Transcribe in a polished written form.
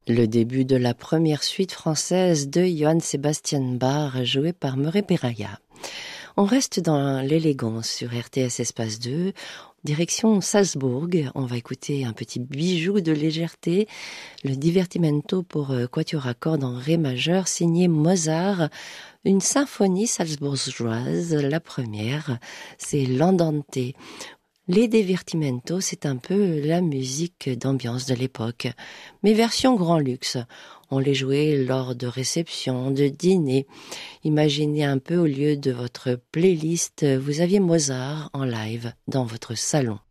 Le début de la première suite française de Johann Sebastian Bach, jouée par Murray Peraya. On reste dans l'élégance sur RTS Espace 2, direction Salzbourg. On va écouter un petit bijou de légèreté, le Divertimento pour quatuor à cordes en ré majeur, signé Mozart, une symphonie salzbourgeoise, la première, c'est l'Andante. Les Divertimento, c'est un peu la musique d'ambiance de l'époque, mais version grand luxe. On les jouait lors de réceptions, de dîners. Imaginez un peu, au lieu de votre playlist, vous aviez Mozart en live dans votre salon.